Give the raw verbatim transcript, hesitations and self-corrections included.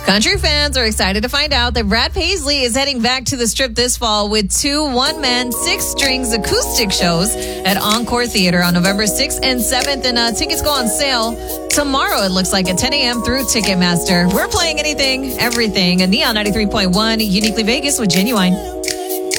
Country fans are excited to find out that Brad Paisley is heading back to the Strip this fall with two one-man, six-strings acoustic shows at Encore Theater on November sixth and seventh. And uh, tickets go on sale tomorrow, it looks like, at ten a.m. through Ticketmaster. We're playing anything, everything. A Neon ninety-three point one, Uniquely Vegas with Genuine.